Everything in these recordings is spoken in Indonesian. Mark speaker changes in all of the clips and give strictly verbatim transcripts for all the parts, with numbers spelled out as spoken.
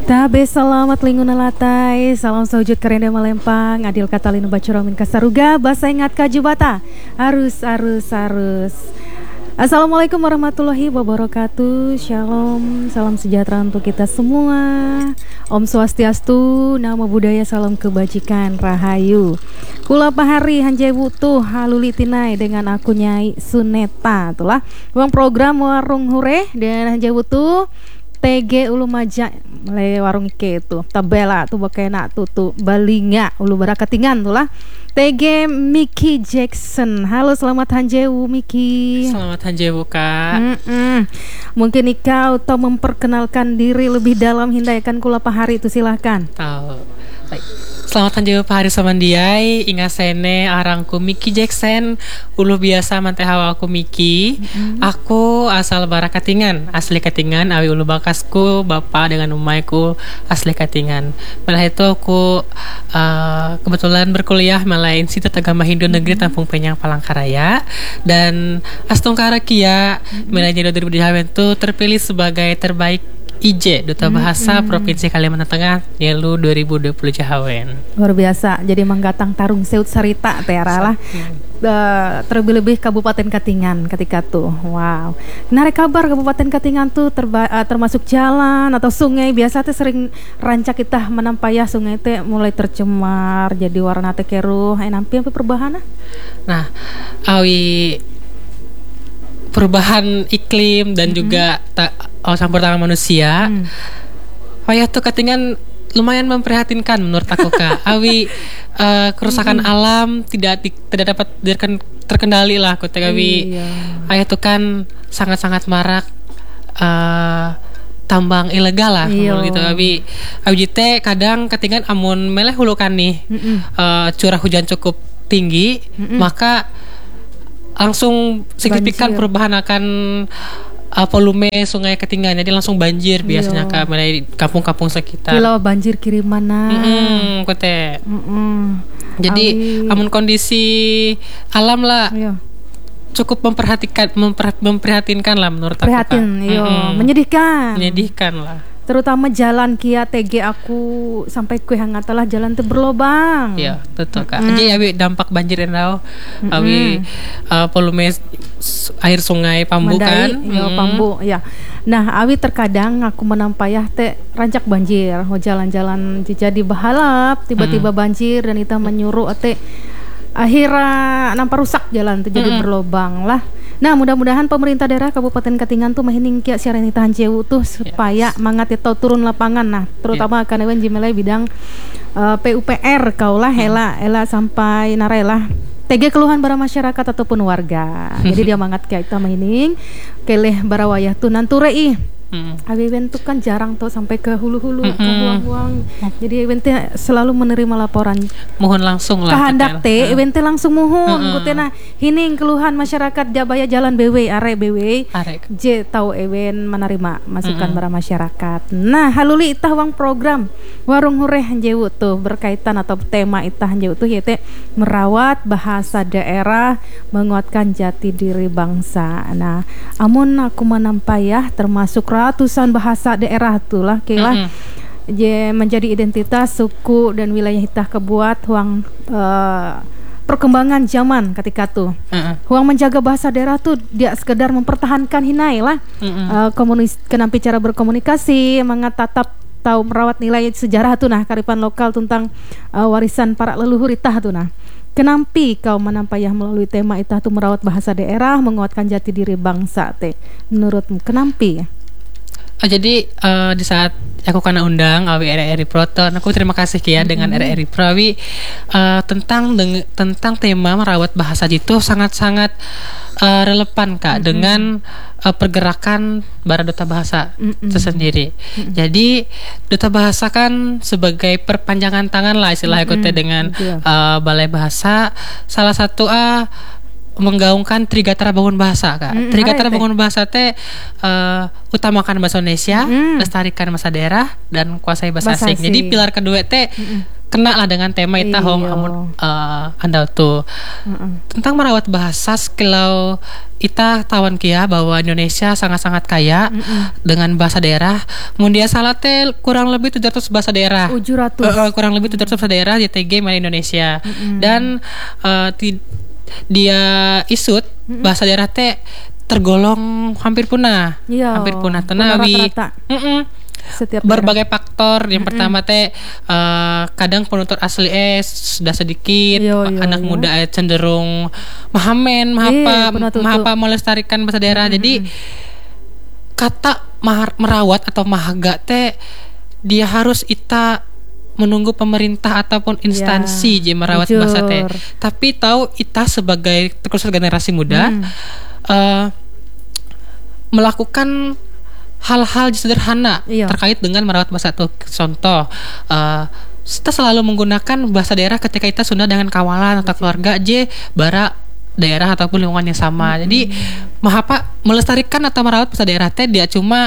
Speaker 1: Tabe selamat linguna latai, salam sojud kerenda malempang, adil katalinu bacuramin kasaruga, basa ingat kajubata, harus harus harus. Assalamualaikum warahmatullahi wabarakatuh. Shalom, salam sejahtera untuk kita semua. Om Swastiastu, Namo Buddhaya, salam kebajikan, rahayu. Kula pahari hanjai wutuh haluli tinai dengan aku Nyai Suneta. Itulah uang program warung hure dan hanjai wutuh T G ulu maja mulai warung ike itu tabela tuh bakena tuh tuh balinga ulu barakatingan tuh lah T G Mickey Jackson. Halo, selamat hanjewu Mickey.
Speaker 2: Selamat hanjewu Kak.
Speaker 1: Mm-mm. Mungkin Ika atau memperkenalkan diri lebih dalam hindaikan kula pahari itu silahkan.
Speaker 2: Tahu. Baik. Selamat hanjewu pahari samandiai, ingasene arangku Mickey Jackson, ulu biasa mante hawa aku Mickey. Mm-hmm. Aku asal Barakatingan, asli Katingan, awi ulu bakasku bapak dengan umaiku asli Katingan. Malah itu aku uh, kebetulan berkuliah malah Institut Agama Hindu Negeri mm-hmm. Tampung Penyang Palangkaraya, dan Astungkara Kia mm-hmm. Manajer dua ribu dua puluh itu terpilih sebagai terbaik I J Duta Bahasa hmm, Provinsi Kalimantan Tengah Nielu dua ribu dua puluh Jahawen.
Speaker 1: Luar biasa. Jadi manggatang tarung seut sarita tera lah. Uh, terlebih-lebih Kabupaten Katingan ketika tuh. Wow. Narik kabar Kabupaten Katingan tuh terba- uh, termasuk jalan atau sungai biasa tuh sering rancak kita menampayah sungai teh mulai tercemar jadi warna teh keruh. Eh nampi sampai perubahan.
Speaker 2: Nah, awi perubahan iklim dan mm-hmm. juga ta- oh, campur tangan manusia. Mm. Wayah tuh Katingan lumayan memprihatinkan menurut aku Kak. Awi uh, kerusakan mm-hmm. alam tidak di, tidak dapat biarkan terkendali lah. Aku awi iya. Ayah tuh kan sangat-sangat marak uh, tambang ilegal lah gitu. Awi awi teh kadang Katingan amun meleh hulu kan nih mm-hmm. uh, curah hujan cukup tinggi, mm-hmm. maka langsung signifikan banjir. Perubahan akan uh, volume sungai Katingan, jadi langsung banjir biasanya Kak, mulai kampung-kampung sekitar.
Speaker 1: Kilo banjir kiriman
Speaker 2: mm kote. Jadi Awi. Amun kondisi alam lah iyo. Cukup memperhatikan memper, memprihatinkan lah menurut
Speaker 1: Prihatin,
Speaker 2: aku Kak.
Speaker 1: Iyo. Menyedihkan.
Speaker 2: Menyedihkan lah. Terutama jalan Kia T G aku sampai kue hangat lah jalan tuh berlobang. Iya, betul Kak. Mm. Jadi awi dampak banjir endau. Mm-hmm. Awi uh, volume air sungai Pambu Mandai, kan. Iya, mm. Pambu, ya. Nah, awi terkadang aku menampayah teh rancak banjir. Oh, jalan-jalan jadi bahalap, tiba-tiba mm. banjir dan kita menyuruh teh akhirnya nampak rusak jalan tuh jadi mm. berlobang lah. Nah, mudah-mudahan pemerintah daerah Kabupaten Katingan tuh mahining kia siaran tahan jewu tuh supaya yes. mangat itu turun lapangan. Nah, terutama yeah. akan ewen jimelai bidang uh, P U P R kaulah hela ela sampai narela T G keluhan bara masyarakat ataupun warga. Jadi dia mangat kia itu mahining keleh bara wayah tuh nanturei. Mm. Abi event tuh kan jarang tuh sampai ke hulu-hulu, mm-hmm. ke huang-huang. Jadi event teh selalu menerima laporan. Mohon langsung lah. Kehendak teh event teh langsung mohon. Mm-hmm. Kutena hining keluhan masyarakat Jabaya Jalan B W are B W. Arek. J tahu event menerima masukan mm-hmm. para masyarakat. Nah, haluli itah wang program warung hureh hanjewu tuh berkaitan atau tema itah hanjewu tuh yaitu merawat bahasa daerah, menguatkan jati diri bangsa. Nah, amun aku menampayah termasuk ratusan bahasa daerah tuh lah kira mm-hmm. menjadi identitas suku dan wilayah hitah kebuat huang uh, perkembangan zaman ketika tuh mm-hmm. huang menjaga bahasa daerah tuh dia sekedar mempertahankan hinai lah mm-hmm. uh, komunis kenampi cara berkomunikasi mengat tatap tahu merawat nilai sejarah tuh nah kearifan lokal tentang uh, warisan para leluhur itah tuh nah. Kenampi kau menampayah melalui tema itah tuh merawat bahasa daerah, menguatkan jati diri bangsa teh menurutmu kenampi ya? Oh, jadi uh, di saat aku kena undang awi R R I Proton, aku terima kasih Kia mm-hmm. dengan R R I Prawi uh, tentang deng- tentang tema merawat bahasa itu sangat-sangat uh, relevan Kak mm-hmm. dengan uh, pergerakan Bara Duta Bahasa mm-hmm. itu sendiri. Mm-hmm. Jadi Duta Bahasa kan sebagai perpanjangan tangan lah istilahnya mm-hmm. ikutnya dengan uh, Balai Bahasa, salah satu ah uh, menggaungkan Trigatara Bangun Bahasa Kak. Mm, Trigatara Bangun Bahasa teh uh, utamakan bahasa Indonesia, mm. lestarikan bahasa daerah dan kuasai bahasa, bahasa asing. asing. Jadi pilar kedua teh mm. kena lah dengan tema ita hong amun uh, andau tuh uh-uh. tentang merawat bahasa. Kalau ita tawan kia bahwa Indonesia sangat-sangat kaya uh-uh. dengan bahasa daerah. Mun dia salah teh kurang lebih tujuh ratus bahasa daerah.
Speaker 1: tujuh ratus
Speaker 2: Uh, uh, kurang lebih tujuh ratus bahasa daerah di T G mana Indonesia. Uh-uh. Dan uh, ti, dia isut uh-uh. bahasa daerah teh tergolong hampir punah.
Speaker 1: Yo,
Speaker 2: hampir punah tenawi. Setiap berbagai daerah. Faktor. Yang mm-hmm. pertama teh uh, kadang penutur asli eh sudah sedikit, yo, yo, anak yo. muda eh cenderung mahamen, mahapa, e, mahapa melestarikan bahasa daerah. Mm-hmm. Jadi kata mahar, merawat atau mahaga teh dia harus ita menunggu pemerintah ataupun instansi ya, je merawat jujur. bahasa teh. Tapi tahu ita sebagai terus generasi muda mm. uh, melakukan hal-hal sederhana iya. terkait dengan merawat bahasa tuh. Contoh, uh, kita selalu menggunakan bahasa daerah ketika kita sudah dengan kawalan atau keluarga je bara daerah ataupun lingkungan yang sama. Mm-hmm. Jadi, mahapa melestarikan atau merawat bahasa daerah teh dia cuma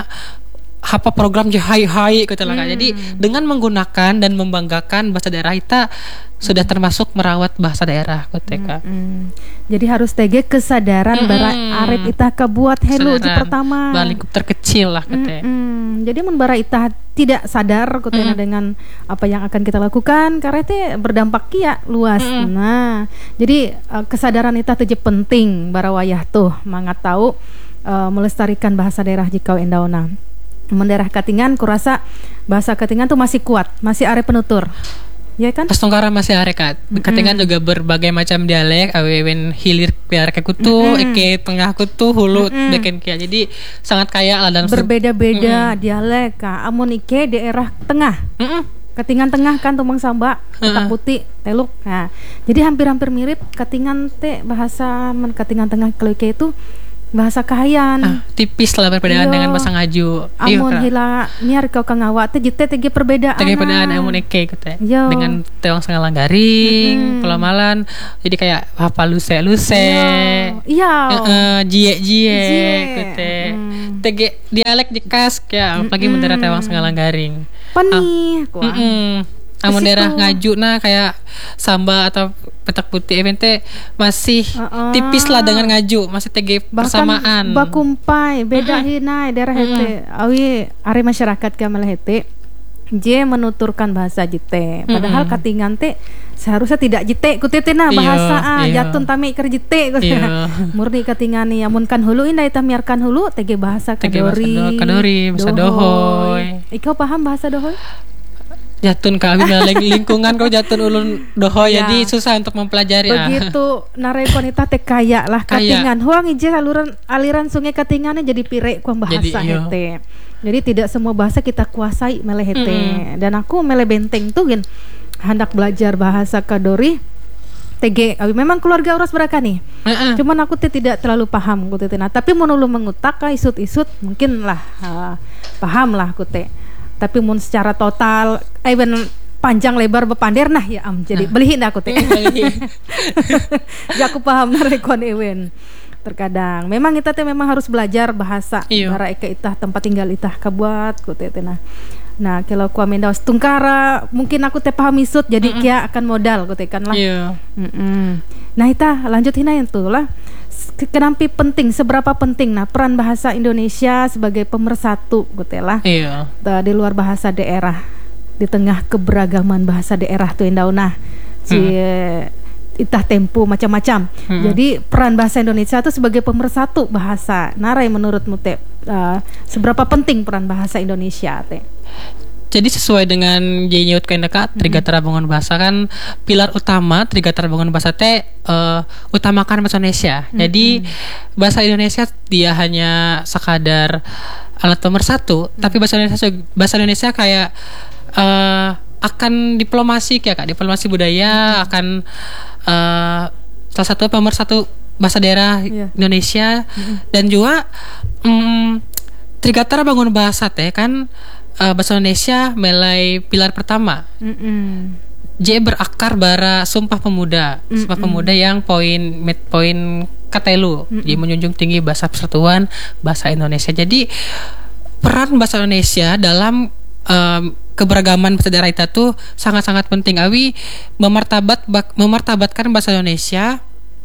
Speaker 2: apa program je hai-hai gitu lah. Mm. Jadi, dengan menggunakan dan membanggakan bahasa daerah kita sudah termasuk merawat bahasa daerah kuteka. Mm-hmm. Jadi harus tege kesadaran mm-hmm. bara arep itah kebuat helu di pertama. Balik terkecil lah kute.
Speaker 1: Mm-hmm. Jadi mun bara itah tidak sadar kutena mm-hmm. dengan apa yang akan kita lakukan karena itu berdampak kia luas. Mm-hmm. Nah, jadi uh, kesadaran itah teh penting bara wayah tuh mangat tahu uh, melestarikan bahasa daerah jika endauna. Mendaerah Katingan kurasa bahasa Katingan tuh masih kuat, masih arep penutur. Ya kan?
Speaker 2: Pas Tongkara masih are kat. Katingan mm-hmm. juga berbagai macam dialek. Awewen hilir piar ke kutu, mm-hmm. eke tengah kutu, hulu mm-hmm. deken kia. Jadi sangat kaya lah dalam
Speaker 1: berbeda-beda mm-hmm. dialek. Ka. Amun ike daerah tengah. Mm-hmm. Katingan tengah kan tumang samba, Petak Putih, Teluk. Nah, jadi hampir-hampir mirip Katingan teh bahasa men Katingan tengah kalau ike itu bahasa Kahayan. Ah,
Speaker 2: tipis lah perbedaan iyo. Dengan bahasa Ngaju.
Speaker 1: Amun hila niar kau kang awak teh jete teh perbedaan.
Speaker 2: Teh perbedaan amun eke kete. Dengan tewang sengalang garing, mm-hmm. pelamalan. Jadi kayak apa luse-luse.
Speaker 1: Iya.
Speaker 2: Heeh, jie-jie kete. Mm. Tege dialek jekas kayak apalagi mm-hmm. mendarat tewang sengalang garing.
Speaker 1: Panih.
Speaker 2: Ah, amun daerah Ngaju nah kayak Samba atau Petak Putih evente masih uh-uh. tipis lah dengan Ngaju, masih tege persamaan.
Speaker 1: Bakumpai beda mm-hmm. hinai daerah mm-hmm. hete. Awi are masyarakat ka malah hete je menuturkan bahasa jite. Padahal mm-hmm. Katingan teh seharusnya tidak jite kutetena bahasa ah jatun tami keur jite murni Katingan ni amun kan hulu indah ita miarkan hulu tege bahasa kadori.
Speaker 2: Kadori, bahasa dohoy.
Speaker 1: Ikau paham bahasa dohoy?
Speaker 2: Jatun kami lingkungan kau jatun ulun doho ya. Jadi susah untuk mempelajari.
Speaker 1: Begitu ah. Narai konita teh kaya lah Katingan. Huang ije aliran aliran sungai Katingannya jadi pire kuang bahasa jadi, hete. Jadi tidak semua bahasa kita kuasai mele hete. Mm-hmm. Dan aku mele benteng tuh gen hendak belajar bahasa Kadori. T G, memang keluarga uras beraka nih. Uh-uh. Cuman aku teh tidak terlalu paham aku teh. Nah, tapi mun ulun mengutak isut-isut mungkin lah uh, paham lah aku teh. Tapi mun secara total even panjang lebar bepander nah ya am jadi nah. Belihin aku teh. Ya aku paham narekon ewen. Terkadang memang kita teh memang harus belajar bahasa bara eka itah tempat tinggal itah kabuat ku teh nah. Nah, kalau ku amendaos Tungkara mungkin aku teh paham isut jadi mm-mm. kia akan modal ku teh kan lah. Iya. Nah, itah lanjut hina itu lah. Kenapa penting, seberapa penting nah peran bahasa Indonesia sebagai pemersatu gitu lah. Iya. Di luar bahasa daerah, di tengah keberagaman bahasa daerah tuh indaunah si hmm. itah tempo macam-macam. Hmm. Jadi peran bahasa Indonesia itu sebagai pemersatu bahasa. Narai menurutmu teh uh, seberapa penting peran bahasa Indonesia teh?
Speaker 2: Jadi sesuai dengan Jenyut Kendeka Trigatara Bangun Bahasa kan pilar utama Trigatara Bangun Bahasa teh uh, utamakan bahasa Indonesia. Mm-hmm. Jadi bahasa Indonesia dia hanya sekadar alat pemersatu, mm-hmm. tapi bahasa Indonesia bahasa Indonesia kayak uh, akan diplomasi kayak Kak, diplomasi budaya, mm-hmm. akan uh, salah satu pemersatu bahasa daerah yeah. Indonesia mm-hmm. dan juga um, Trigatara Bangun Bahasa teh kan Uh, bahasa Indonesia mulai pilar pertama. Mm-mm. J berakar bara Sumpah Pemuda. Mm-mm. Sumpah Pemuda yang poin met poin katelu. Jadi menjunjung tinggi bahasa persatuan bahasa Indonesia. Jadi peran bahasa Indonesia dalam um, keberagaman bahasa daerah kita tuh sangat-sangat penting. Awi memartabat memartabatkan bahasa Indonesia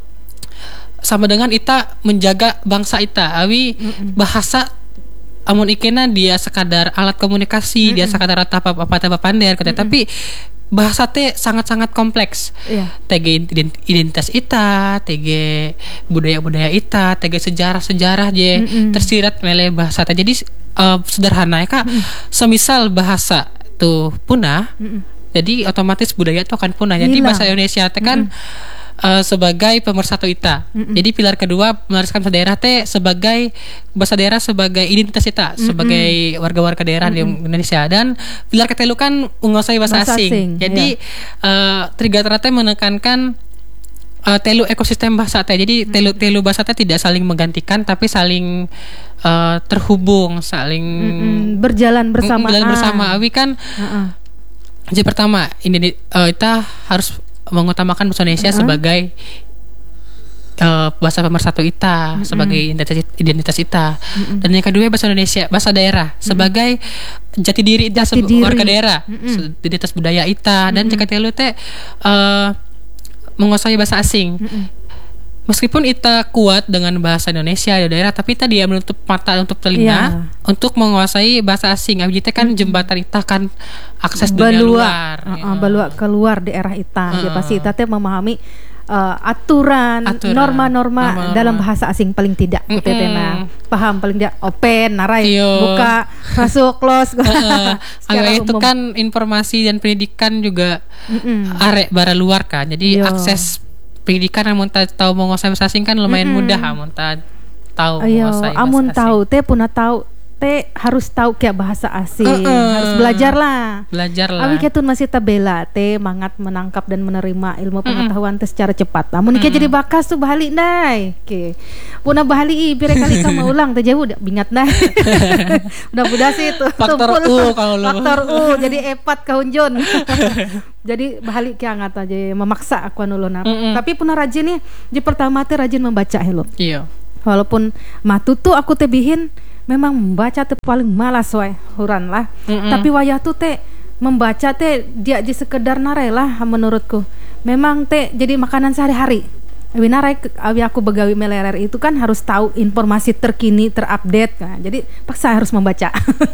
Speaker 2: sama dengan ita menjaga bangsa ita. Awi Mm-mm. bahasa amun ikena dia sekadar alat komunikasi, Mm-mm. dia sekadar apa apa apa pandai, tapi bahasa teh sangat-sangat kompleks. Yeah. T G identitas ita, T G budaya-budaya ita, T G sejarah-sejarah je Mm-mm. tersirat mele bahasa teh. Jadi uh, sederhana ya Kak. Mm-mm. Semisal bahasa tuh punah, Mm-mm. jadi otomatis budaya itu akan punah. Jadi bahasa Indonesia teh kan Uh, sebagai pemersatu ita. Mm-mm. Jadi pilar kedua meneruskan bahasa daerah teh sebagai bahasa daerah sebagai identitas ita, Mm-mm. sebagai warga-warga daerah Mm-mm. di Indonesia. Dan pilar ketelu kan menguasai bahasa, bahasa asing. asing. Jadi yeah. uh, tiga teratai menekankan uh, telu ekosistem bahasa teh. Jadi telu telu bahasa teh tidak saling menggantikan tapi saling uh, terhubung, saling
Speaker 1: Mm-mm. berjalan bersama.
Speaker 2: Berjalan bersama. Awi kan. Uh-uh. Jadi pertama ini uh, kita harus mengutamakan bahasa Indonesia uh-huh. sebagai uh, bahasa pemersatu ita, uh-huh. sebagai identitas, identitas ita. Uh-huh. Dan yang kedua bahasa Indonesia, bahasa daerah uh-huh. sebagai jati diri ita sebagai warga daerah, uh-huh. identitas budaya ita. Uh-huh. Dan yang ketiga teh uh, menguasai bahasa asing. Uh-huh. Meskipun ita kuat dengan bahasa Indonesia di daerah, tapi ita dia menutup mata untuk telinga yeah. untuk menguasai bahasa asing. Abis itu kan jembatan ita kan akses dunia luar,
Speaker 1: uh, uh, balua keluar daerah ita. Uh. Dia pasti ita teh memahami uh, aturan, aturan, norma-norma norma, dalam bahasa asing paling tidak. Mm-hmm. Kita nah, paham paling tidak open, narai, Yo. buka, masuk, close.
Speaker 2: uh, uh, itu umum. Kan informasi dan pendidikan juga mm-hmm. arek bara luar kan. Jadi Yo. akses pendidikan amun tahu menguasai bahasa asing kan lumayan mm-hmm. mudah amun tahu menguasai bahasa
Speaker 1: amun
Speaker 2: asing.
Speaker 1: tahu teh punah tahu teh harus tahu kayak bahasa asing, uh-uh. harus belajar lah.
Speaker 2: Belajar lah.
Speaker 1: Abi ketun masih tabela teh mangat menangkap dan menerima ilmu pengetahuan teh secara cepat. Amun mm-hmm. jadi bakas tuh bahali dai. Oke. Punah bahali bire kali ka ulang teh jauh bingat dai. Udah-udah sih itu.
Speaker 2: Faktor U kalau lu.
Speaker 1: Faktor U jadi epat kaunjon. Jadi bahali kia ngata aja memaksa aku anu ulun. Mm-hmm. Tapi punah rajin nih. Di pertama teh rajin membaca hello.
Speaker 2: Iya.
Speaker 1: Walaupun matu tuh aku teh bihin memang membaca tuh paling malas wae huran lah. Mm-mm. Tapi wayah tuh teh membaca teh dia aja sekedar narai lah menurutku. Memang teh jadi makanan sehari-hari. Awi narai awi aku begawi melerer itu kan harus tahu informasi terkini, terupdate. Nah, jadi paksa harus membaca.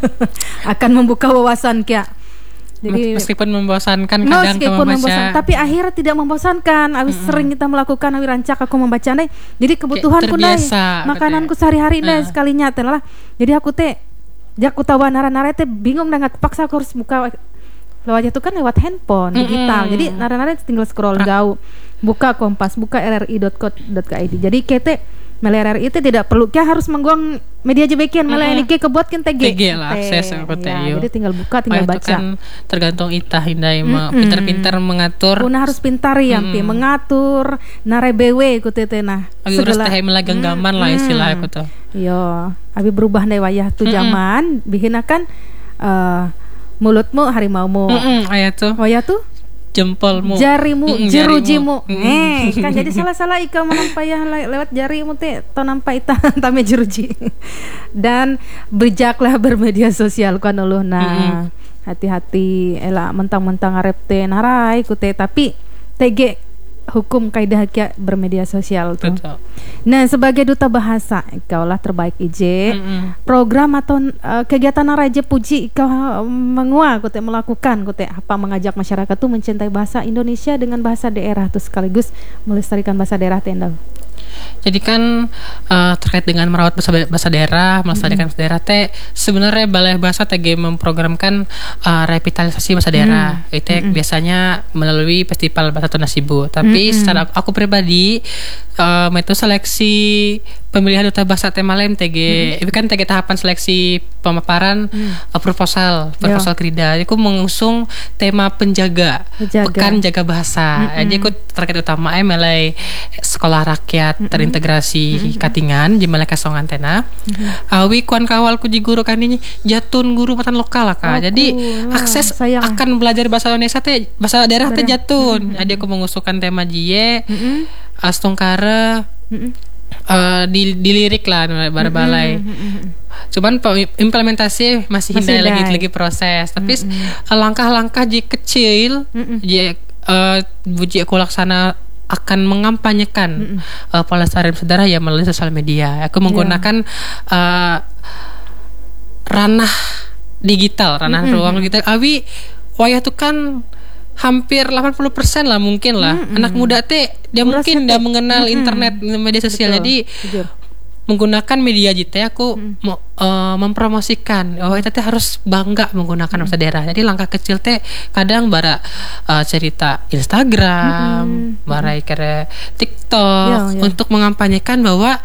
Speaker 1: Akan membuka wawasan kia.
Speaker 2: Jadi meskipun membosankan
Speaker 1: no,
Speaker 2: kadang
Speaker 1: meskipun membosankan, tapi akhirnya tidak membosankan. Awi mm-hmm. sering kita melakukan, awi rancak aku membaca nih. Jadi kebutuhanku nih, makananku sehari-hari nih uh. sekalinya teh lah. Jadi aku teh, jak utawa nara-nara teh bingung dengan paksa aku harus buka lewat itu kan lewat handphone mm-hmm. digital. Jadi nara-nara tinggal scroll jauh, buka Kompas, buka r r i dot co dot k i d. Jadi kete Mele R R I itu tidak perlu kia harus mengguang media jebekian malah ini kia kebuatkan T G.
Speaker 2: T G lah akses aku teh.
Speaker 1: Ya, jadi tinggal buka, tinggal
Speaker 2: oh,
Speaker 1: baca.
Speaker 2: Itu kan tergantung itah hindai mm-hmm. pintar-pintar mengatur.
Speaker 1: Kuna harus pintar ya, mm-hmm. mengatur nare B W ku teh nah.
Speaker 2: Abi urus teh melagenggaman mm-hmm. lah istilah aku tuh.
Speaker 1: Yo, abi berubah deh wayah tuh zaman, mm-hmm. bihinakan uh, mulutmu harimaumu.
Speaker 2: Mm-hmm. Aya tuh.
Speaker 1: Wayah tuh
Speaker 2: jempolmu,
Speaker 1: jarimu,
Speaker 2: mm,
Speaker 1: jerujimu.
Speaker 2: Mm.
Speaker 1: Eh, kan jadi salah-salah ika menampayah le- lewat jarimu teh to nampai ita tame jeruji. Dan bijaklah bermedia sosial kan uluh nah. Mm-hmm. Hati-hati elak mentang-mentang arep teh narai ku teh tapi T G hukum kaidah kia bermedia sosial tuh. Betul. Nah, sebagai duta bahasa kaulah terbaik I J. Mm-hmm. Program atau uh, kegiatan Raja Puji kau mengua ku teh melakukan ku teh apa mengajak masyarakat tuh mencintai bahasa Indonesia dengan bahasa daerah tuh sekaligus melestarikan bahasa daerah teh endang.
Speaker 2: Jadi kan uh, terkait dengan merawat bahasa, bahasa daerah, melestarikan mm-hmm. bahasa daerah teh sebenarnya Balai Bahasa T G memprogramkan uh, revitalisasi bahasa daerah. Mm-hmm. Itu mm-hmm. biasanya melalui Festival Bahasa Tunasibu. Tapi mm-hmm. secara aku pribadi uh, metode seleksi pemilihan duta bahasa Temalem T G, mm-hmm. itu kan T G tahapan seleksi pemaparan mm. uh, proposal, proposal yeah. Krida. Aku mengusung tema penjaga, penjaga. Pekan Jaga Bahasa. Mm-hmm. Jadi aku terkait utama mulai sekolah rakyat mm-hmm. terintegrasi mm-hmm. Katingan di Malai Kasongan Tena. Mm-hmm. Awi kuan kawal ku di guru kan ini jatun guru matan lokal lah Kak. Jadi wah, akses sayang. Akan belajar bahasa Indonesia teh bahasa daerah teh jatun. Mm-hmm. Jadi aku mengusulkan tema jie mm-hmm. Astungkara mm-hmm. Uh, di dilirik lah bar balai. Mm-hmm. Cuman implementasi masih, masih hindai lagi lagi proses. Tapi mm-hmm. langkah-langkah je kecil mm-hmm. je uh, buji aku laksana akan mengampanyekan mm-hmm. uh, pelestarian sejarah ya melalui sosial media. Aku menggunakan yeah. uh, ranah digital, ranah mm-hmm. ruang digital. Awi wayah tuh kan hampir delapan puluh persen lah mungkin lah. Mm-hmm. Anak muda teh dia Murah mungkin udah mengenal mm-hmm. internet media sosial. Betul. Jadi Betul. menggunakan media jite aku mm. mau uh, mempromosikan oh itu teh harus bangga menggunakan bahasa mm. daerah. Jadi langkah kecil teh kadang bara uh, cerita Instagram, mm-hmm. bara kira TikTok yeah, yeah. untuk mengampanyekan bahwa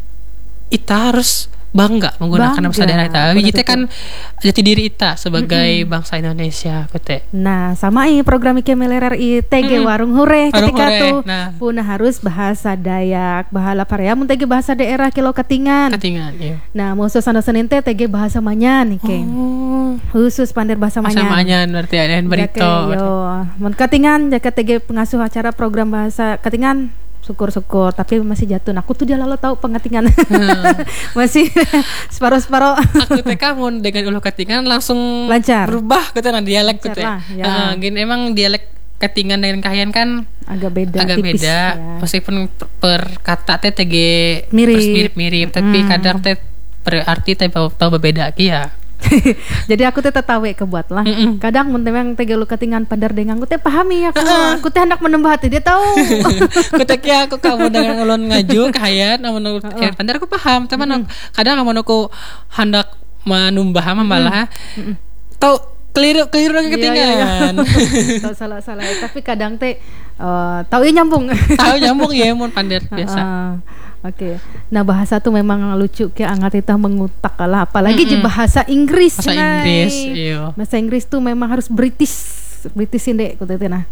Speaker 2: kita harus bangga menggunakan bahasa daerah kita. Jadi kan jati diri kita sebagai mm-hmm. bangsa Indonesia kete.
Speaker 1: Nah, sama i program Ike Melerer I T G mm-hmm. Warung Hure ketika hure. tuh nah. punah harus bahasa Dayak, bahala Paria mun T G bahasa daerah Kilo Katingan.
Speaker 2: Katingan, iya.
Speaker 1: Nah, mau suasana Senin teh T G bahasa Manyan Ike. Oh. Khusus pandir bahasa Manyan.
Speaker 2: Bahasa Manyan berarti ada yang berito.
Speaker 1: Yo, mun Katingan jaga T G pengasuh acara program bahasa Katingan. Syukur-syukur, tapi masih jatuh. Aku tuh dia lalu tahu pengatingan. Hmm. Masih separuh-separuh.
Speaker 2: Aku teh kamu dengan ulu Katingan langsung
Speaker 1: lancar.
Speaker 2: Berubah gitu nah dialek gitu.
Speaker 1: Ya.
Speaker 2: Uh, gini emang dialek Katingan dengan Kahayan kan
Speaker 1: agak beda,
Speaker 2: agak
Speaker 1: tipis,
Speaker 2: beda.
Speaker 1: Ya.
Speaker 2: Meskipun per, per kata teh T G
Speaker 1: mirip,
Speaker 2: mirip, tapi hmm. kadang teh berarti teh tahu berbeda ya.
Speaker 1: Jadi aku teh tahu kebuat lah. Mm-mm. Kadang mun memang teh lu katingan pandar dengan aku teh pahami aku.
Speaker 2: Uh-uh.
Speaker 1: Aku teh hendak menembah hati dia tahu.
Speaker 2: Aku teh kia aku kamu dengan ulun ngaju kahayan namun uh-uh. pandar aku paham. Teman kadang namun aku hendak menumbah malah tahu keliru keliru lagi ketinggalan.
Speaker 1: Tahu salah-salah tapi kadang teh uh, tahu nyambung.
Speaker 2: Tahu nyambung ya mun pandar biasa. Uh-uh.
Speaker 1: Oke, okay. Nah bahasa tuh memang lucu kayak angkat kita mengutak lah, apalagi mm-hmm. di bahasa Inggris.
Speaker 2: Bahasa nah, Inggris, iya.
Speaker 1: Bahasa Inggris tuh memang harus British, Britishin deh, kutete nah.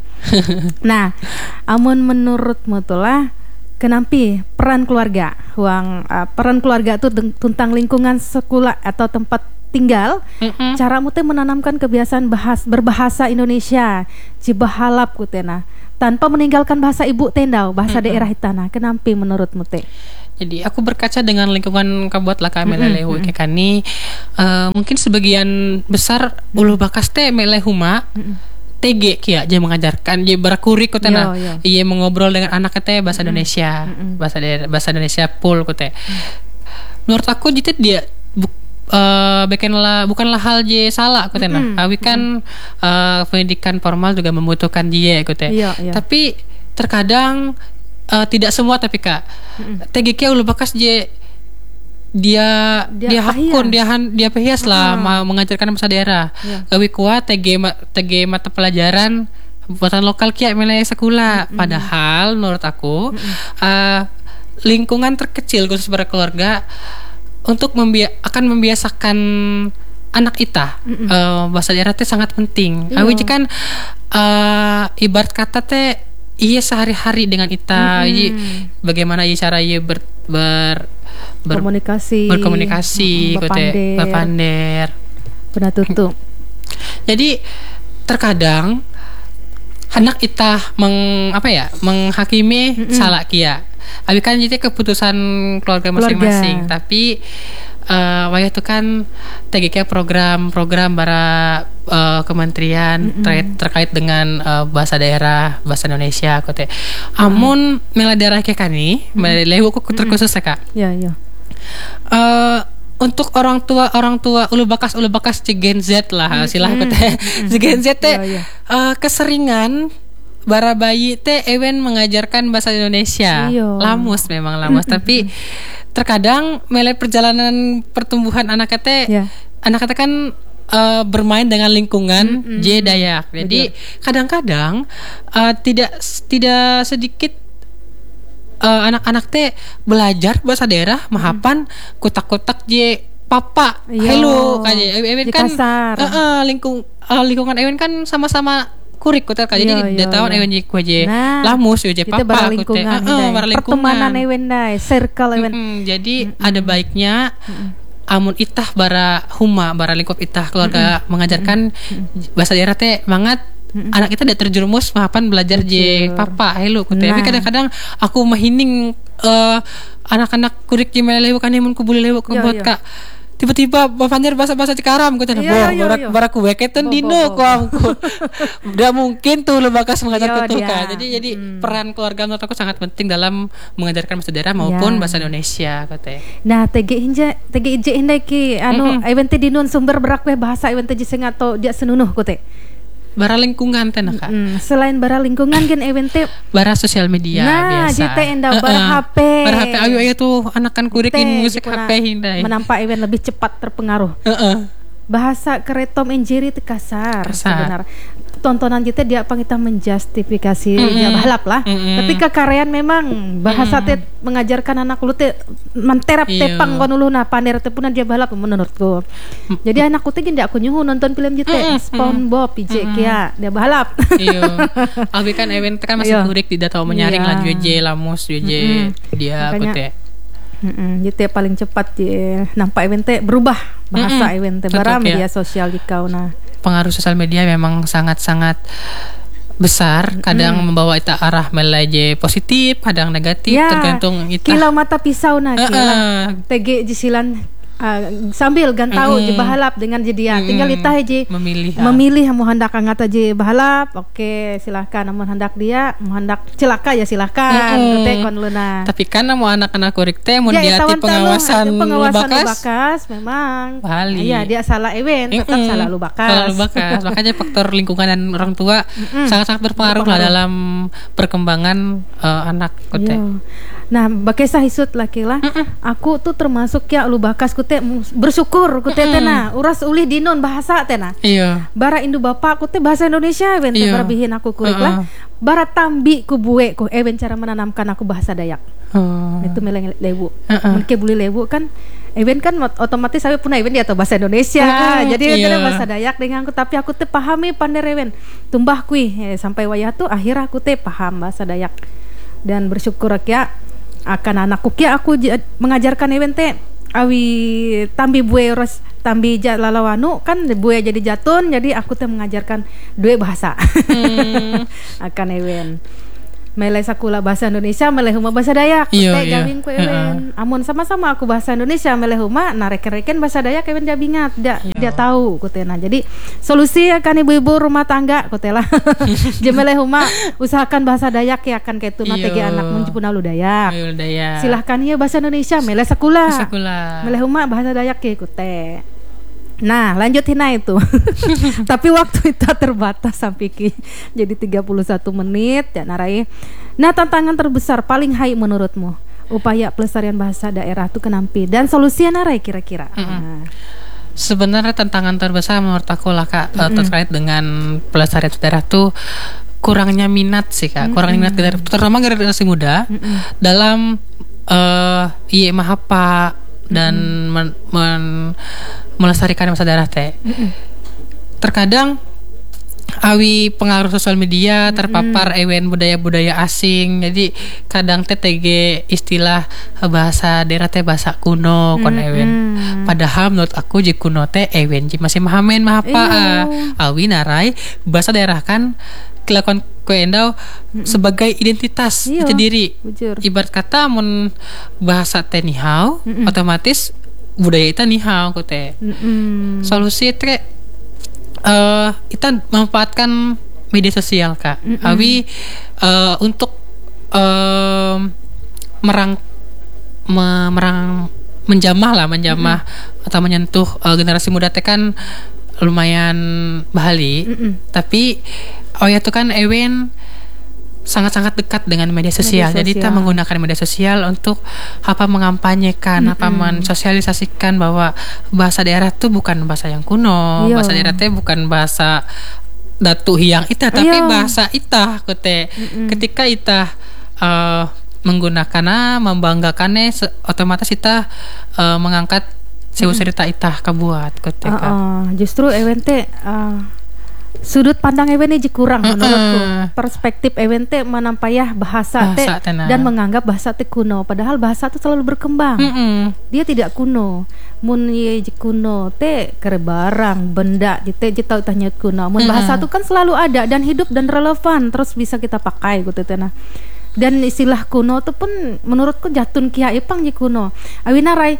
Speaker 1: Nah, amun menurutmu tuh lah, kenapa peran keluarga, uang uh, peran keluarga tuh tentang lingkungan sekolah atau tempat tinggal, mm-hmm. cara mute menanamkan kebiasaan bahas berbahasa Indonesia, cibahalap kutena. Tanpa meninggalkan bahasa ibu tendau, bahasa mm-hmm. daerah itana. Kenapa menurutmu teh?
Speaker 2: Jadi aku berkaca dengan lingkungan kabuat lah kami lelehu mm-hmm. kekani uh, mungkin sebagian besar mm-hmm. ulu bakas teh melehuma mm-hmm. T G kia aja mengajarkan dia berakurik kutena. Iya mengobrol dengan anak teh bahasa mm-hmm. Indonesia, mm-hmm. bahasa daerah, bahasa Indonesia full kute. Mm-hmm. Menurut aku jadi dia bu- Uh, bukanlah bukanlah hal je salah aku tena. Mm-hmm. Awi kan mm-hmm. uh, pendidikan formal juga membutuhkan dia aku teh. Yeah, yeah. Tapi terkadang uh, tidak semua tapi kak. Mm-hmm. T G K ulu bakas je dia dia, dia hakun dia han, dia pehias lah uh-huh. mengajarkan bahasa daerah. Yeah. Awi kuat T G T G mata pelajaran buatan lokal kia melay sekolah. Mm-hmm. Padahal menurut aku mm-hmm. uh, lingkungan terkecil khusus pada keluarga untuk membia- akan membiasakan anak kita uh, bahasa daerah teh sangat penting. Awi kan uh, ibarat kata teh iya sehari-hari dengan kita. Mm-hmm. Bagaimana iya cara iya ber, ber, ber
Speaker 1: komunikasi
Speaker 2: berkomunikasi mm-hmm. kote berpander.
Speaker 1: Benar tutup.
Speaker 2: Jadi terkadang anak kita meng apa ya menghakimi mm-hmm. salah kia. Abi kan jadi keputusan keluarga masing-masing, keluarga. Tapi uh, wayah itu kan T G K program-program para uh, kementerian mm-hmm. terkait, terkait dengan uh, bahasa daerah bahasa Indonesia aku teh. Amun mm-hmm. mela daerah kayak kani, mela lewu aku terkhusus ya kak.
Speaker 1: Ya ya.
Speaker 2: Uh, untuk orang tua orang tua ulu bakas ulu bakas Gen Z lah, mm-hmm. silah aku teh. Mm-hmm. Gen Z teh yeah, yeah. uh, keseringan bara bayi teh ewen mengajarkan bahasa Indonesia. Iyo. Lamus memang lamus mm-hmm. tapi terkadang mulai perjalanan pertumbuhan anak teh yeah. anak teh kan uh, bermain dengan lingkungan mm-hmm. J Dayak. Jadi betul. Kadang-kadang uh, tidak tidak sedikit uh, anak-anak teh belajar bahasa daerah mahapan mm-hmm. kotak-kotak J papa. Iyo. Hello kayak ewen kan uh, uh, lingkung uh, lingkungan ewen kan sama-sama kurik kutel kan jadi dia tahu ewen je kuaje lamus je papa
Speaker 1: kita lingkungan uh, uh, pertemanan ewen dai circle ewen
Speaker 2: mm-hmm. jadi mm-hmm. ada baiknya mm-hmm. amun itah bara huma bara lingkup itah keluarga mm-hmm. mengajarkan mm-hmm. bahasa daerah teh mangat mm-hmm. anak kita tidak terjerumus mahapan belajar je papa hello kutel nah. Tapi kadang-kadang aku mahining uh, anak-anak kurik je melelewu kan mun ku boleh lewu ku buat kak tiba-tiba bapanjer bahasa-bahasa Cikaram gitu nah. Boh, barak barak weket tuh dino ko aku. Udah mungkin tuh lu bakas mengajar ketul kan. Jadi jadi hmm. peran keluarga menurut aku sangat penting dalam mengajarkan bahasa daerah maupun ya. bahasa Indonesia katanya.
Speaker 1: Nah, T G hinja T G ije hindai ki anu event dinun sumber berak we bahasa event ji sengato dia senunuh kote.
Speaker 2: Bara lingkungan teh Kak.
Speaker 1: Mm, selain bara lingkungan gen event
Speaker 2: bara sosial media
Speaker 1: nah,
Speaker 2: biasa.
Speaker 1: Nah, jite enda bara uh-uh. H P.
Speaker 2: Bara H P ayo ayo tuh anakan kurikin musik H P hindai.
Speaker 1: Menampak event lebih cepat terpengaruh.
Speaker 2: Heeh. Uh-uh.
Speaker 1: Bahasa keretom injiri itu kasar, kasar. Sebenarnya tontonan kita dia apa kita menjustifikasi mm-hmm. dia balap lah mm-hmm. tapi kekarean memang bahasa mm-hmm. teh mengajarkan anak lu teh menterap tepang kono lu na paner teh pun dia balap menurutku mm-hmm. jadi anak teh gini aku nyuhu nonton film jete mm-hmm. SpongeBob P J mm-hmm. kia dia balap
Speaker 2: iya abi kan event kan masih kurik tidak tahu menyaring lah J J lamus J J mm-hmm. dia aku teh
Speaker 1: Mm-mm, jadi paling cepat ya nampak event teh berubah bahasa mm-mm. event teh bara media sosial di kau nah
Speaker 2: pengaruh sosial media memang sangat-sangat besar kadang mm. membawa kita arah melaje positif kadang negatif ya, tergantung kita
Speaker 1: kilau mata pisau nah kilau uh-uh. T G jisilan Uh, sambil gantau mm. je bahalap dengan jedia mm. tinggal itah je
Speaker 2: memilih
Speaker 1: memilih mau hendak angkat je bahalap oke silahkan mau hendak dia mau hendak celaka ya silahkan mm. teh kon luna
Speaker 2: tapi kan mau anak-anak kurik teh mun dia ti pengawasan
Speaker 1: pengawasan lu bakas memang iya dia salah event tetap mm. salah lu bakas
Speaker 2: salah lu bakas makanya faktor lingkungan dan orang tua mm. sangat-sangat berpengaruh, berpengaruh lah dalam perkembangan uh, anak kote.
Speaker 1: Nah bakesah hisut laki lah aku tuh termasuk ya lu bakas kute bersyukur kute mm. tena uras ulih dinon bahasa tena
Speaker 2: iya
Speaker 1: bara indu bapak kute bahasa Indonesia ben iya. bara bihin aku kurik uh-uh. lah bara tambi ku buwe ku eben cara menanamkan aku bahasa Dayak uh. itu meleng lebu uh-uh. mungkin beli lebu kan eben kan otomatis saya pun eben dia atau bahasa Indonesia uh-uh. jadi iya. Itu bahasa Dayak dengan aku tapi aku teh pahami pandai eben tumbah kui eh, sampai wayah tuh akhir aku teh paham bahasa Dayak dan bersyukur ya akan anakku kia aku j- mengajarkan eben teh awi tambi bue ros tambi lalawanu kan bue jadi jatun jadi aku teh mengajarkan dua bahasa hmm. akan ewen meleh sakula bahasa Indonesia meleh huma bahasa Dayak teh gawing ku ewen uh-uh. amun sama-sama aku bahasa Indonesia meleh huma narek-reken bahasa Dayak ewen jabingat dia dia tahu ku teh nah jadi solusi akan ibu-ibu rumah tangga ku teh lah je meleh huma usahakan bahasa Dayak ya akan kayak tuna teh anak mun pun alu Dayak silahkan ieu bahasa Indonesia meleh sakula meleh huma bahasa Dayak ke ku teh. Nah lanjut hina itu tapi waktu itu terbatas sampai ki jadi tiga puluh satu menit ya narai. Nah tantangan terbesar paling hai menurutmu upaya pelestarian bahasa daerah itu kenampi dan solusinya narai kira-kira mm-hmm. nah.
Speaker 2: Sebenarnya tantangan terbesar menurut aku lah Kak mm-hmm. terkait dengan pelestarian daerah tuh kurangnya minat sih Kak mm-hmm. kurangnya minat terutama generasi muda mm-hmm. dalam uh, iya mahapa dan mm-hmm. men, men melestarikan bahasa daerah teh. Mm-hmm. Terkadang awi pengaruh sosial media terpapar mm-hmm. ewen budaya-budaya asing. Jadi kadang teh T G istilah bahasa daerah teh bahasa kuno kon mm-hmm. ewen. Padahal menurut aku ji kuno teh ewen ji masih mahamen mahapa. Awi narai bahasa daerah kan kelakon koendau mm-hmm. sebagai identitas
Speaker 1: iyo,
Speaker 2: itu diri.
Speaker 1: Bujur.
Speaker 2: Ibarat kata mun bahasa teh nihau mm-hmm. otomatis budaya itu nihau ku teh. Mm-hmm. Solusi teh uh, kita memanfaatkan media sosial Kak. Mm-hmm. Awi uh, untuk uh, merang me, merang menjamah lah menjamah mm-hmm. atau menyentuh uh, generasi muda teh kan lumayan bahali. Mm-hmm. Tapi oh ya tuh kan Ewen sangat-sangat dekat dengan media sosial. media sosial. Jadi kita menggunakan media sosial untuk apa mengampanyekan, mm-hmm. apa mensosialisasikan bahwa bahasa daerah itu bukan bahasa yang kuno. Yo. Bahasa daerah itu bukan bahasa datu hiang ita, tapi Yo. bahasa ita kote. Mm-hmm. Ketika ita uh, menggunakannya, membanggakannya, otomatis ita uh, mengangkat sewu cerita ita kabuat kote. Uh, uh,
Speaker 1: justru Ewen teh uh, sudut pandang Ewen ini kurang uh-uh. menurutku. Perspektif Ewen teh menampayah bahasa, bahasa teh dan menganggap bahasa teh kuno. Padahal bahasa itu selalu berkembang. Uh-uh. Dia tidak kuno. Mun ye kuno teh kere barang benda jete jeta tanya kuno. Mun uh-uh. bahasa itu kan selalu ada dan hidup dan relevan terus bisa kita pakai gitu teh nah. Dan istilah kuno itu pun menurutku jatun kia ipang je kuno. Awina rai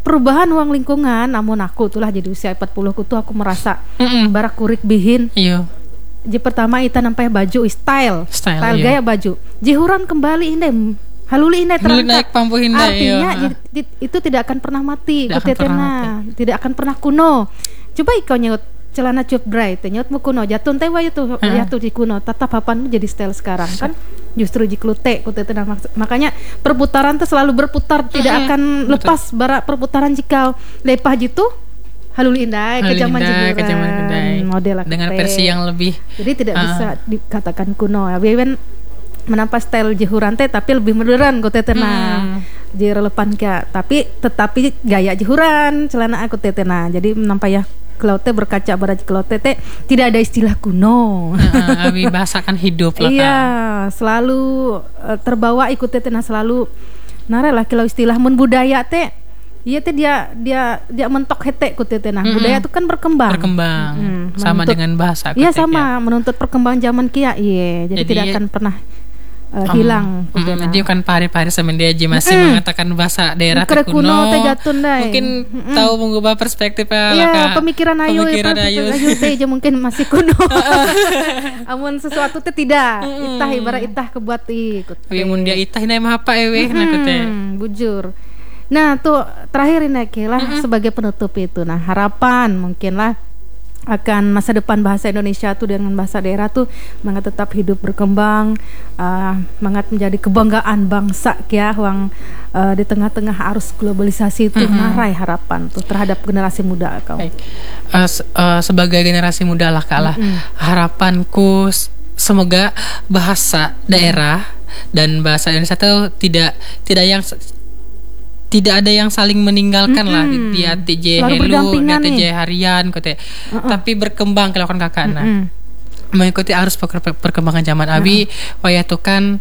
Speaker 1: perubahan uang lingkungan, namun aku tuh lah jadi usia empat puluh ku tuh aku merasa
Speaker 2: Mm-mm.
Speaker 1: barak kurik bihin.
Speaker 2: Iya.
Speaker 1: Jadi pertama ita nampai baju style,
Speaker 2: Style,
Speaker 1: style
Speaker 2: iya.
Speaker 1: gaya baju. Jihuran kembali ini haluli ini
Speaker 2: Haluli naik pampu hindai,
Speaker 1: artinya
Speaker 2: iya.
Speaker 1: di- di- itu tidak akan pernah mati,
Speaker 2: Tidak akan
Speaker 1: kutetena.
Speaker 2: pernah
Speaker 1: tidak akan pernah kuno. Coba ikau nyaut celana cup dry, teh nyaut mu kuno, jatun teh wayu tuh,
Speaker 2: Heeh.
Speaker 1: jatuh di kuno, tatap papan jadi style sekarang kan. Justru di klute kutetena maks- makanya perputaran tuh selalu berputar, tidak akan lepas bara perputaran jika lepah gitu. Haluli indai ke
Speaker 2: Haluli
Speaker 1: zaman
Speaker 2: indai, ke zaman
Speaker 1: jiburan
Speaker 2: indai.
Speaker 1: model
Speaker 2: Dengan
Speaker 1: kute.
Speaker 2: versi yang lebih
Speaker 1: Jadi tidak
Speaker 2: Ah.
Speaker 1: bisa dikatakan kuno. Ya, Wewen menampak style jihuran teh tapi lebih modern kutetena.
Speaker 2: Hmm.
Speaker 1: Jadi relevan kya, tapi tetapi gaya jihuran celana aku tetena. Jadi menampak ya klote berkaca pada klote teh tidak ada istilah kuno.
Speaker 2: Heeh, abi bahasakan hidup lah
Speaker 1: Iya,
Speaker 2: kan.
Speaker 1: selalu uh, terbawa ikut tetena selalu. Nara lah kalau istilah mun budaya teh iya teh dia dia dia mentok hete ku tetena.
Speaker 2: Mm-mm.
Speaker 1: Budaya itu kan berkembang.
Speaker 2: Berkembang
Speaker 1: Mm-mm.
Speaker 2: sama
Speaker 1: Menuntut-
Speaker 2: dengan bahasa.
Speaker 1: Iya
Speaker 2: kutek,
Speaker 1: sama menuntut perkembangan zaman kia. Iya, jadi,
Speaker 2: Jadi,
Speaker 1: tidak akan pernah uh,
Speaker 2: Um,
Speaker 1: hilang.
Speaker 2: mm,
Speaker 1: kudena.
Speaker 2: Dia kan pari-pari sama dia aja masih
Speaker 1: Mm-mm.
Speaker 2: mengatakan bahasa daerah
Speaker 1: Kere
Speaker 2: teh kuno.
Speaker 1: kuno teh jatun dai.
Speaker 2: Mungkin
Speaker 1: Mm-mm.
Speaker 2: tahu mengubah perspektif ya
Speaker 1: Iya,
Speaker 2: lah, Kak.
Speaker 1: pemikiran ayu,
Speaker 2: Pemikiran
Speaker 1: ya,
Speaker 2: ayu.
Speaker 1: ayu teh aja mungkin masih kuno. Amun sesuatu teh tidak. Itah ibarat itah kebuat ikut.
Speaker 2: Tapi mun dia itah ini mah apa ewe nah ku teh.
Speaker 1: Hmm, bujur. Nah, tuh terakhir ini Ki, lah sebagai penutup itu. Nah, harapan mungkin lah akan masa depan bahasa Indonesia tuh dengan bahasa daerah tuh mangat tetap hidup berkembang, uh, mangat menjadi kebanggaan bangsa ya, yang uh, di tengah-tengah arus globalisasi itu
Speaker 2: Mm-mm.
Speaker 1: narai harapan tuh terhadap generasi muda kau.
Speaker 2: Baik. Uh, se- uh, sebagai generasi muda lah Kak lah,
Speaker 1: Mm-mm.
Speaker 2: harapanku s- semoga bahasa daerah dan bahasa Indonesia itu tidak tidak yang tidak ada yang saling meninggalkan lah.
Speaker 1: Mm-mm.
Speaker 2: Dia T J
Speaker 1: Selalu
Speaker 2: Helu, dia
Speaker 1: berdampingan
Speaker 2: T J
Speaker 1: nih.
Speaker 2: harian kote.
Speaker 1: Uh-uh.
Speaker 2: Tapi berkembang kalau kan kakak nah.
Speaker 1: Mm-mm.
Speaker 2: Mengikuti arus per- per- perkembangan zaman abi waya tuh kan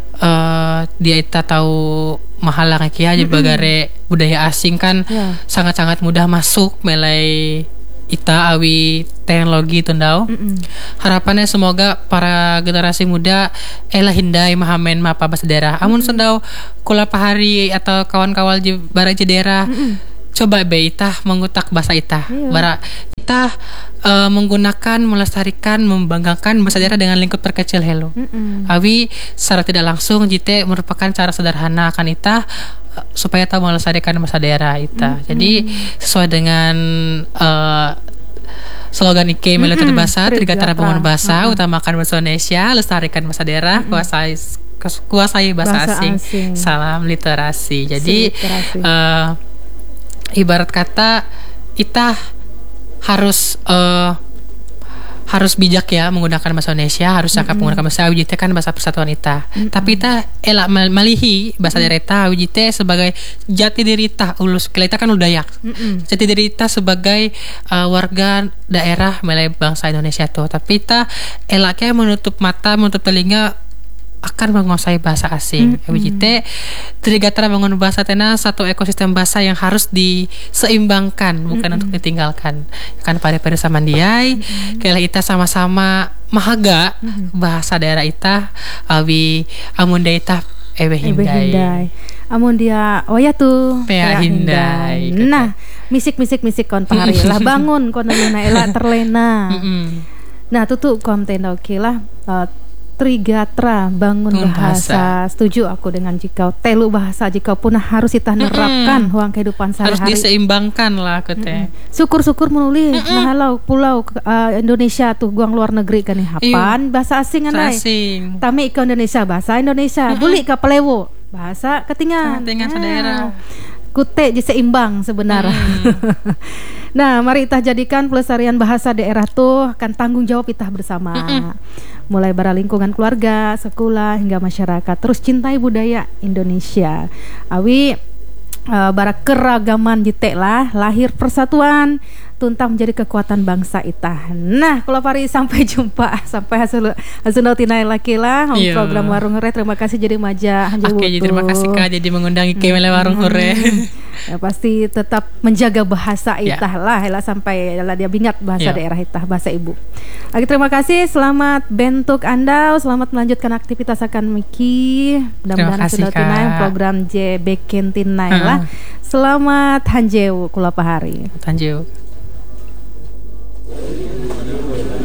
Speaker 2: uh, dia ita tahu mahalang kia aja bagare budaya asing kan
Speaker 1: Ya.
Speaker 2: sangat-sangat mudah masuk melai ita awi teknologi tundau.
Speaker 1: Mm-mm.
Speaker 2: Harapannya semoga para generasi muda elah hindai mahamen mapa bahasa daerah. Amun sendau kula pahari atau kawan-kawan di barat di daerah coba be itah mengutak bahasa itah.
Speaker 1: Iya.
Speaker 2: Bara itah uh, menggunakan, melestarikan, membanggakan bahasa daerah dengan lingkup terkecil helo.
Speaker 1: Mm-mm.
Speaker 2: Awi secara tidak langsung jite merupakan cara sederhana akan itah uh, supaya tahu melestarikan bahasa daerah itah. Jadi sesuai dengan uh, slogan I K Melestari
Speaker 1: Mm-mm.
Speaker 2: Bahasa, Trigatra Bangun Bahasa,
Speaker 1: Mm-mm.
Speaker 2: utamakan bahasa Indonesia, lestarikan bahasa daerah, kuasai kuasai bahasa,
Speaker 1: Bahasa
Speaker 2: asing.
Speaker 1: asing.
Speaker 2: Salam literasi. Jadi
Speaker 1: Literasi.
Speaker 2: uh, ibarat kata kita harus uh, harus bijak ya menggunakan bahasa Indonesia, harus cakap menggunakan bahasa Wijite kan bahasa persatuan ita. Tapi kita elak mal- malihi bahasa daerah ita Wijite sebagai jati diri ita ulus kita kan udayak.
Speaker 1: Mm-mm.
Speaker 2: Jati diri ita sebagai uh, warga daerah melai bangsa Indonesia tuh. Tapi ita elaknya menutup mata, menutup telinga akan menguasai bahasa asing.
Speaker 1: Mm-hmm.
Speaker 2: Wijite Trigatra Bangun Bahasa tena satu ekosistem bahasa yang harus diseimbangkan, bukan
Speaker 1: Mm-hmm.
Speaker 2: untuk ditinggalkan. Kan pada-pada sama diai, mm-hmm. kala kita sama-sama mahaga
Speaker 1: Mm-hmm.
Speaker 2: bahasa daerah ita, awi amun ita ewe
Speaker 1: Ebe
Speaker 2: hindai.
Speaker 1: hindai. Amun dia oh ya tuh
Speaker 2: Pea hindai, kata.
Speaker 1: Nah, misik-misik-misik kon pahari lah bangun kon lena ela terlena.
Speaker 2: Mm-mm.
Speaker 1: Nah, tuh tuh konten oke lah. Uh, Trigatra Bangun
Speaker 2: Bangun
Speaker 1: Bahasa. Setuju aku dengan jika telu bahasa jika punah harus kita nerapkan huang kehidupan
Speaker 2: Harus
Speaker 1: sehari-hari.
Speaker 2: diseimbangkan lah kote.
Speaker 1: Syukur-syukur menulis nah halau pulau uh, Indonesia tuh guang luar negeri kan nih hapan bahasa asing anai.
Speaker 2: Asing.
Speaker 1: Tami ke Indonesia bahasa Indonesia, buli ke Pelewo bahasa ketingan.
Speaker 2: Ketingan
Speaker 1: Ah.
Speaker 2: saudara.
Speaker 1: Kute je seimbang sebenarnya. Nah, mari kita jadikan pelestarian bahasa daerah tuh kan tanggung jawab kita bersama. Mulai bara lingkungan keluarga, sekolah hingga masyarakat. Terus cintai budaya Indonesia. Awi uh, bara keragaman jite lah, lahir persatuan, tuntang menjadi kekuatan bangsa ita. Nah, kalau pari sampai jumpa, sampai hasil hasil tinai laki lah
Speaker 2: Iya.
Speaker 1: program Warung Hore. Terima kasih jadi maja.
Speaker 2: Oke, jadi terima kasih Kak jadi mengundang Ike Mele Warung Hore.
Speaker 1: Ya, pasti tetap menjaga bahasa
Speaker 2: Ya.
Speaker 1: itah lah, lah sampai lah dia bingat bahasa
Speaker 2: Ya.
Speaker 1: daerah itah, bahasa ibu. Oke, terima kasih. Selamat bentuk Anda, selamat melanjutkan aktivitas akan Miki. Mudah-mudahan
Speaker 2: kasih,
Speaker 1: sudah tunai
Speaker 2: Kak.
Speaker 1: program J Beken Tinai
Speaker 2: Hmm.
Speaker 1: lah. Selamat Hanjeu kula pahari.
Speaker 2: Tanjung.